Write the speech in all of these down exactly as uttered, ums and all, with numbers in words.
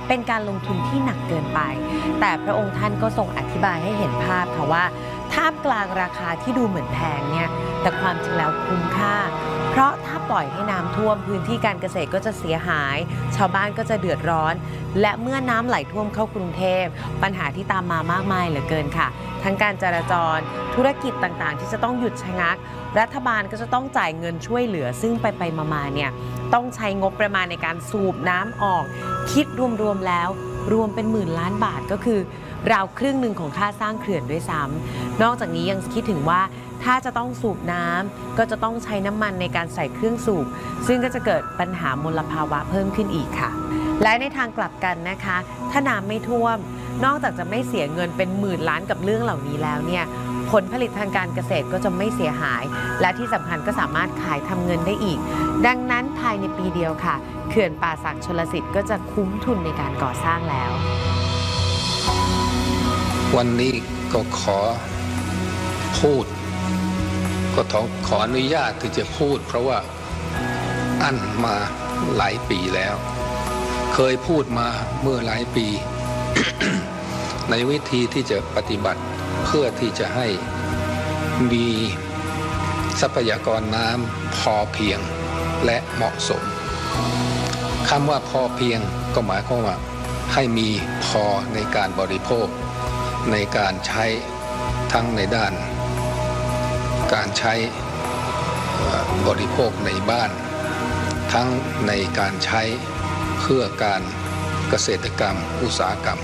เป็นการลงทุนที่หนักเกินไปแต่พระองค์ท่านก็ทรงอธิบายให้เห็นภาพค่ะว่าท่ามกลางราคาที่ดูเหมือนแพงเนี่ยแต่ความจริงแล้วคุ้มค่าเพราะถ้าปล่อยให้น้ำท่วมพื้นที่การเกษตรก็จะเสียหายชาวบ้านก็จะเดือดร้อนและเมื่อน้ำไหลท่วมเข้ากรุงเทพปัญหาที่ตามมามากมายเหลือเกินค่ะทั้งการจราจรธุรกิจต่างๆที่จะต้องหยุดชะงักรัฐบาลก็จะต้องจ่ายเงินช่วยเหลือซึ่งไปไปมาๆเนี่ยต้องใช้งบประมาณในการสูบน้ำออกคิดรวมๆแล้วรวมเป็นหมื่นล้านบาทก็คือราวครึ่งหนึ่งของค่าสร้างเขื่อนด้วยซ้ำนอกจากนี้ยังคิดถึงว่าถ้าจะต้องสูบน้ำก็จะต้องใช้น้ำมันในการใส่เครื่องสูบซึ่งก็จะเกิดปัญหามลภาวะเพิ่มขึ้นอีกค่ะและในทางกลับกันนะคะถ้าน้ำไม่ท่วมนอกจากจะไม่เสียเงินเป็นหมื่นล้านกับเรื่องเหล่านี้แล้วเนี่ยผลผลิตทางการเกษตรก็จะไม่เสียหายและที่สำคัญก็สามารถขายทำเงินได้อีกดังนั้นภายในปีเดียวค่ะเขื่อนป่าสักชลสิทธิ์ก็จะคุ้มทุนในการก่อสร้างแล้ววันนี้ก็ขอพูดก็ขอขออนุญาตที่จะพูดเพราะว่าอั้นมาหลายปีแล้วเคยพูดมาเมื่อหลายปี ในวิธีที่จะปฏิบัติเพื่อที่จะให้มีทรัพยากรน้ำพอเพียงและเหมาะสมคำว่าพอเพียงก็หมายความว่าให้มีพอในการบริโภคในการใช้ทั้งในด้านการใช้บริโภคในบ้านทั้งในการใช้เพื่อการเกษตรกรรมอุตสาหกรรม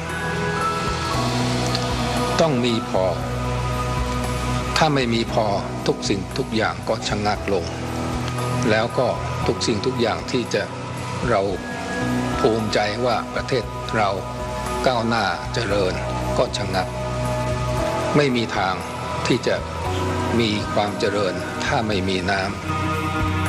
ต้องมีพอถ้าไม่มีพอทุกสิ่งทุกอย่างก็ชะงักลงแล้วก็ทุกสิ่งทุกอย่างที่จะเราภูมิใจว่าประเทศเราก้าวหน้าเจริญก็ชะงักไม่มีทางที่จะมีความเจริญถ้าไม่มีน้ำ